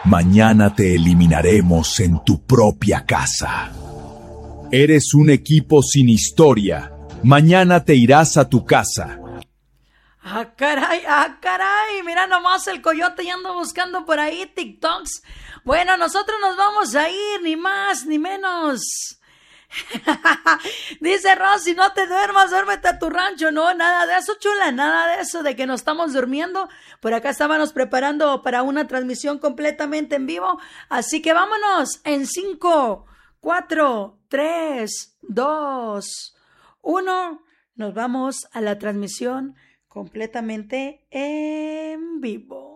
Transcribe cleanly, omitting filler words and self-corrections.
Mañana te eliminaremos en tu propia casa. Eres un equipo sin historia. Mañana te irás a tu casa. Ah, caray, mira nomás el coyote ya anda buscando por ahí TikToks. Bueno, nosotros nos vamos a ir, ni más ni menos. Dice Rosy, no te duermas, duérmete a tu rancho. No, nada de eso, chula, nada de eso de que nos estamos durmiendo. Por acá estábamos preparando para una transmisión completamente en vivo. Así que vámonos en 5, 4, 3, 2, 1. Nos vamos a la transmisión completamente en vivo.